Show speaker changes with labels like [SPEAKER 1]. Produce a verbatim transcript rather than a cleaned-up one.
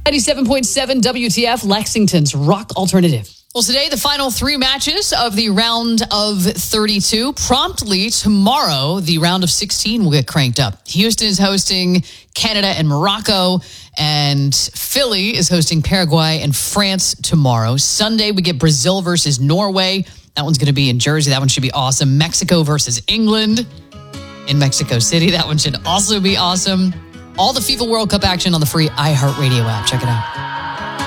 [SPEAKER 1] ninety-seven point seven W T F, Lexington's rock alternative. Well, today, the final three matches of the round of thirty-two. Promptly tomorrow, the round of sixteen will get cranked up. Houston is hosting Canada and Morocco, and Philly is hosting Paraguay and France tomorrow. Sunday, we get Brazil versus Norway. That one's going to be in Jersey. That one should be awesome. Mexico versus England in Mexico City. That one should also be awesome. All the FIFA World Cup action on the free iHeartRadio app. Check it out.